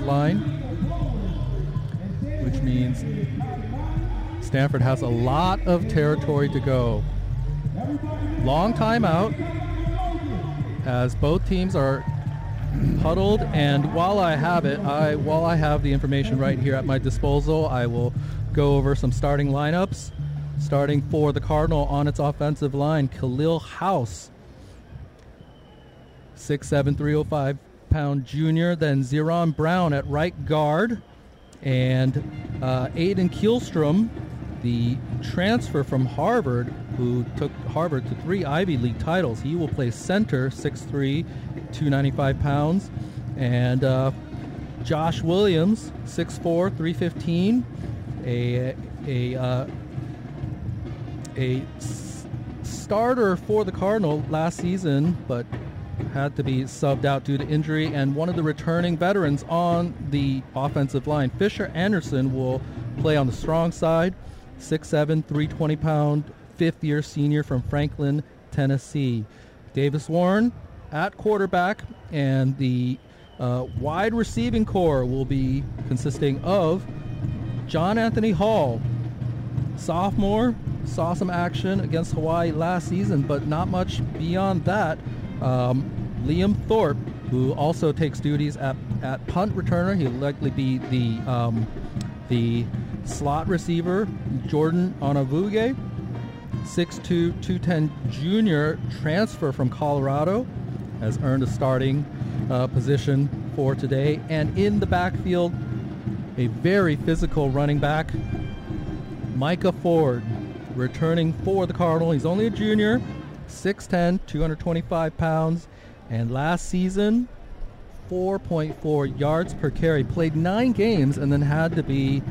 line, which means Stanford has a lot of territory to go. Long timeout as both teams are huddled, and while I have the information right here at my disposal, I will go over some starting lineups. Starting for the Cardinal on its offensive line, Khalil House, 6'7", 305-pound junior. Then Zeron Brown at right guard, and Aiden Kielstrom, the transfer from Harvard, who took Harvard to 3 Ivy League titles. He will play center, 6'3", 295 pounds. And Josh Williams, 6'4", 315, a starter for the Cardinal last season, but had to be subbed out due to injury, and one of the returning veterans on the offensive line. Fisher Anderson will play on the strong side, 6'7", 320-pound, fifth-year senior from Franklin, Tennessee. Davis Warren at quarterback, and the wide receiving core will be consisting of John Anthony Hall, sophomore, saw some action against Hawaii last season, but not much beyond that. Liam Thorpe, who also takes duties at punt returner. He'll likely be the slot receiver. Jordan Onavuge, 6'2", 210 junior, transfer from Colorado, has earned a starting position for today. And in the backfield, a very physical running back, Micah Ford, returning for the Cardinal. He's only a junior, 6'10", 225 pounds, and last season, 4.4 yards per carry. Played 9 games and then had to be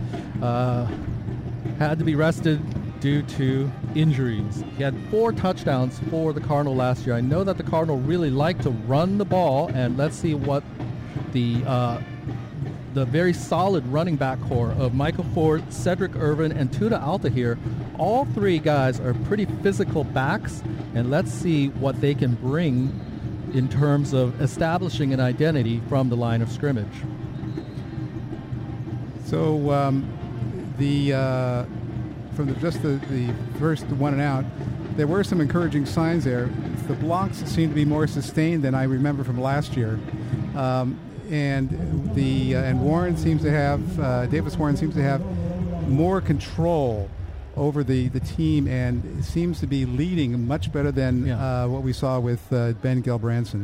rested due to injuries. He had 4 touchdowns for the Cardinal last year. I know that the Cardinal really like to run the ball, and let's see what the very solid running back core of Michael Ford, Cedric Irvin, and Tuda Altahir. All 3 guys are pretty physical backs, and let's see what they can bring in terms of establishing an identity from the line of scrimmage. So from the first one and out, there were some encouraging signs there. The blocks seem to be more sustained than I remember from last year. And Warren seems to have Davis Warren seems to have more control over the team, and seems to be leading much better than what we saw with Ben Gelbranson.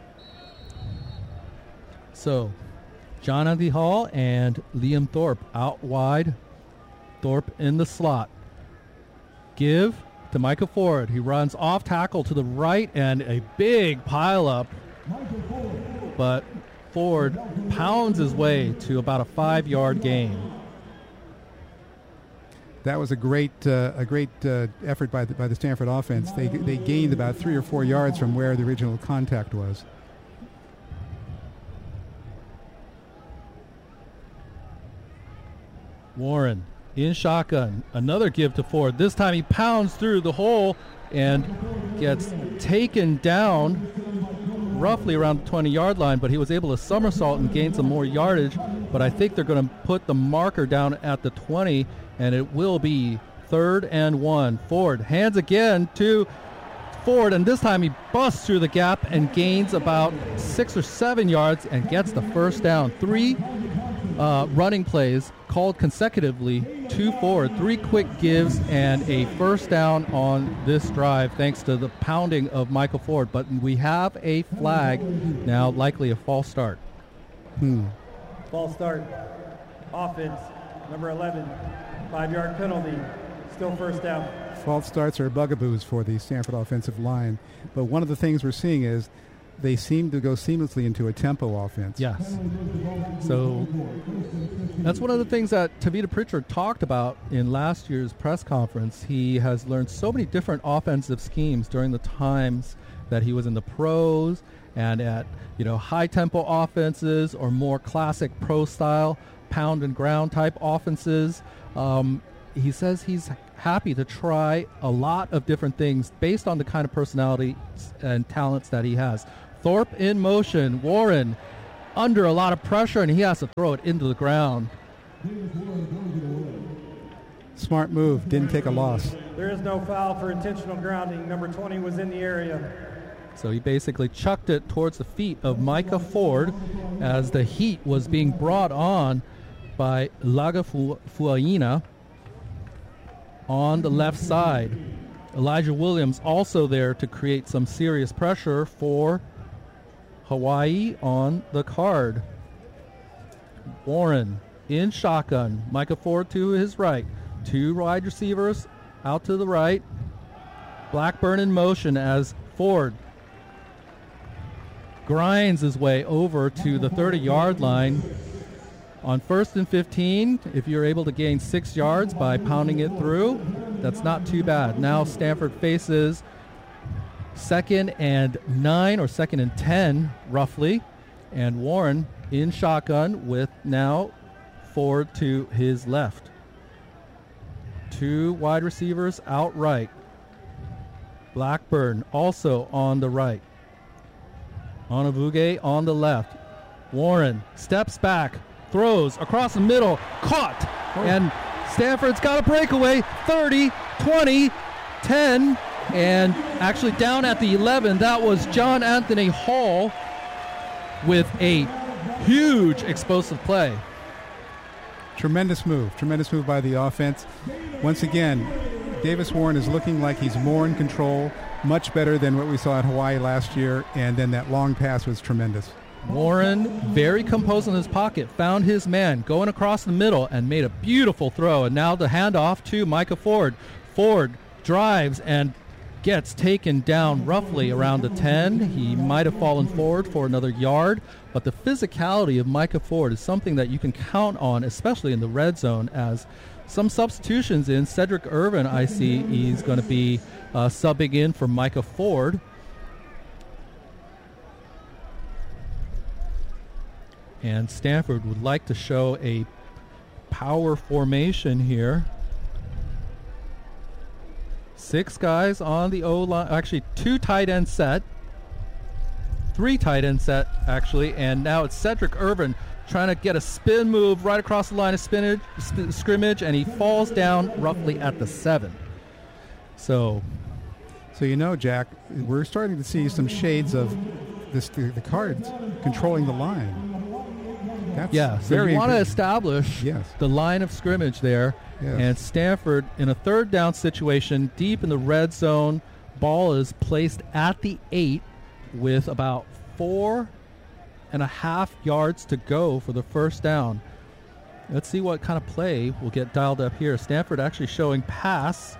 So, Jonathan Hall and Liam Thorpe out wide. Thorpe in the slot. Give to Micah Ford. He runs off tackle to the right, and a big pile up, but Ford pounds his way to about a 5-yard gain. That was a great effort by the Stanford offense. They gained about 3 or 4 yards from where the original contact was. Warren in shotgun. Another give to Ford. This time he pounds through the hole and gets taken down roughly around the 20-yard line, but he was able to somersault and gain some more yardage. But I think they're going to put the marker down at the 20, and it will be 3rd and 1. Ford hands again to Ford, and this time he busts through the gap and gains about 6 or 7 yards and gets the first down. 3 running plays called consecutively to Ford, 3 quick gives, and a first down on this drive thanks to the pounding of Michael Ford. But we have a flag now, likely a false start. False start. Offense, number 11, 5-yard penalty, still first down. False starts are bugaboos for the Stanford offensive line, but one of the things we're seeing is they seem to go seamlessly into a tempo offense. Yes. So that's one of the things that Tavita Pritchard talked about in last year's press conference. He has learned so many different offensive schemes during the times that he was in the pros and at, high tempo offenses or more classic pro style pound and ground type offenses. He says he's happy to try a lot of different things based on the kind of personality and talents that he has. Thorpe in motion. Warren under a lot of pressure, and he has to throw it into the ground. Smart move. Didn't take a loss. There is no foul for intentional grounding. Number 20 was in the area. So he basically chucked it towards the feet of Micah Ford as the heat was being brought on by Lagafuaina on the left side. Elijah Williams also there to create some serious pressure for Hawaii on the card. Warren in shotgun. Micah Ford to his right. 2 wide receivers out to the right. Blackburn in motion as Ford grinds his way over to the 30-yard line. On 1st and 15, if you're able to gain 6 yards by pounding it through, that's not too bad. Now Stanford faces 2nd and 9 or 2nd and 10, roughly. And Warren in shotgun with now Ford to his left. 2 wide receivers out right. Blackburn also on the right. Onavuge on the left. Warren steps back, throws across the middle, caught, and Stanford's got a breakaway. 30, 20, 10, and actually down at the 11, that was John Anthony Hall with a huge explosive play. Tremendous move by the offense. Once again, Davis Warren is looking like he's more in control, much better than what we saw at Hawaii last year, and then that long pass was tremendous. Warren, very composed in his pocket, found his man going across the middle and made a beautiful throw. And now the handoff to Micah Ford. Ford drives and gets taken down roughly around the 10. He might have fallen forward for another yard, but the physicality of Micah Ford is something that you can count on, especially in the red zone, as some substitutions in. Cedric Irvin, I see, he's going to be subbing in for Micah Ford. And Stanford would like to show a power formation here. 6 guys on the O-line, actually 2 tight end set. 3 tight end set, actually, and now it's Cedric Irvin trying to get a spin move right across the line of scrimmage, and he falls down roughly at the 7. So you know, Jack, we're starting to see some shades of the Cards controlling the line. That's so you want to establish Yes. the line of scrimmage there. Yes. And Stanford, in a 3rd down situation, deep in the red zone, ball is placed at the 8 with about 4.5 yards to go for the 1st down. Let's see what kind of play will get dialed up here. Stanford actually showing pass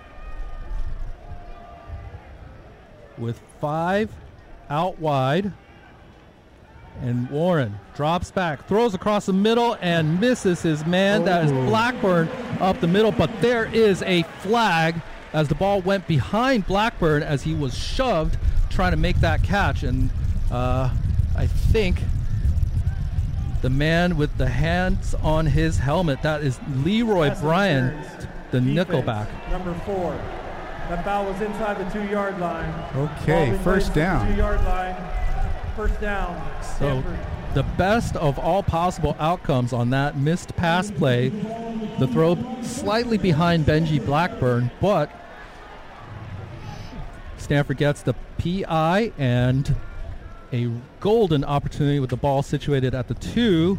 with 5 out wide. And Warren drops back, throws across the middle, and misses his man. That is Blackburn up the middle, but there is a flag as the ball went behind Blackburn as he was shoved trying to make that catch. And I think the man with the hands on his helmet, that is Leroy Bryant, the nickelback. Number 4. That foul was inside the 2-yard line. Okay, 1st down. 2-yard line. 1st down. So the best of all possible outcomes on that missed pass play. The throw slightly behind Benji Blackburn, but Stanford gets the PI and a golden opportunity with the ball situated at the 2.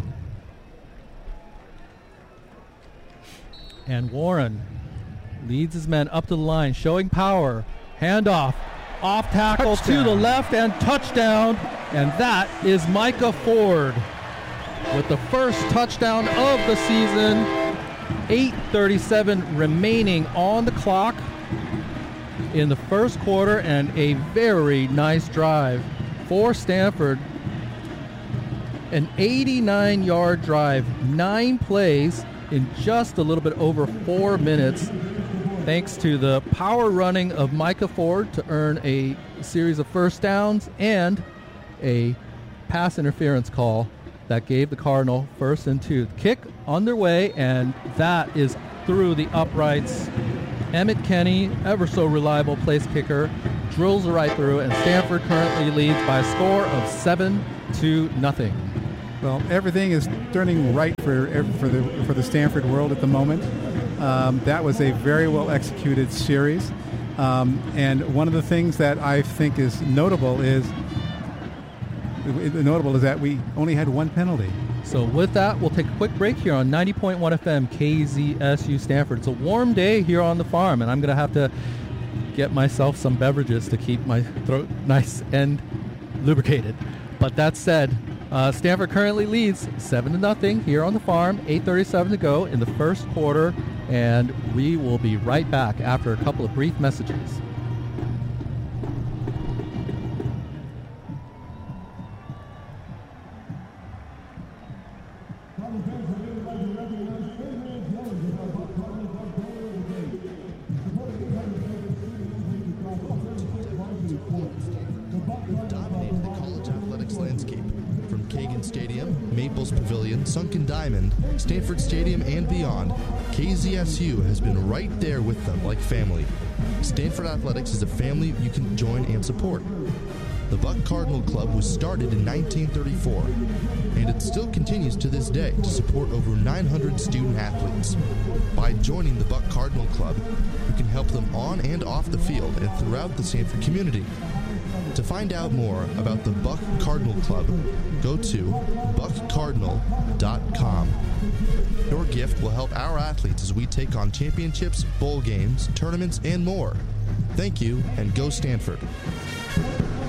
And Warren leads his men up to the line, showing power. Handoff. Off tackle to the left and touchdown. And that is Micah Ford with the first touchdown of the season. 8:37 remaining on the clock in the 1st quarter, and a very nice drive for Stanford. An 89-yard drive, 9 plays in just a little bit over 4 minutes. Thanks to the power running of Micah Ford to earn a series of 1st downs and a pass interference call that gave the Cardinal 1st and 2. Kick underway, and that is through the uprights. Emmett Kenny, ever so reliable place kicker, drills it right through, and Stanford currently leads by a score of 7-0. Well, everything is turning right for the Stanford world at the moment. That was a very well executed series, and one of the things that I think is notable is that we only had one penalty. So with that, we'll take a quick break here on 90.1 FM KZSU Stanford. It's a warm day here on the farm, and I'm going to have to get myself some beverages to keep my throat nice and lubricated. But that said, Stanford currently leads 7-0 here on the farm, 8:37 to go in the first quarter, and we will be right back after a couple of brief messages. Sunken Diamond, Stanford Stadium, and beyond, KZSU has been right there with them like family. Stanford Athletics is a family you can join and support. The Buck Cardinal Club was started in 1934, and it still continues to this day to support over 900 student athletes. By joining the Buck Cardinal Club, you can help them on and off the field and throughout the Stanford community. To find out more about the Buck Cardinal Club, go to buckcardinal.com. Your gift will help our athletes as we take on championships, bowl games, tournaments, and more. Thank you, and go Stanford.